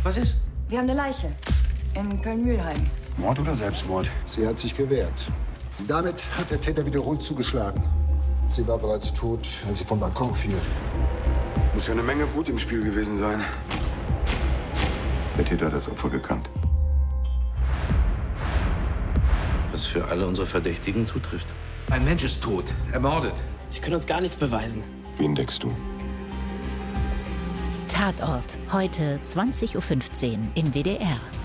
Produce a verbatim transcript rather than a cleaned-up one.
Was ist? Wir haben eine Leiche. In Köln-Mühlheim. Mord oder Selbstmord? Sie hat sich gewehrt. Damit hat der Täter wiederholt zugeschlagen. Sie war bereits tot, als sie vom Balkon fiel. Muss ja eine Menge Wut im Spiel gewesen sein. Der Täter hat das Opfer gekannt. Was für alle unsere Verdächtigen zutrifft. Ein Mensch ist tot, ermordet. Sie können uns gar nichts beweisen. Wen deckst du? Tatort. Heute zwanzig Uhr fünfzehn im W D R.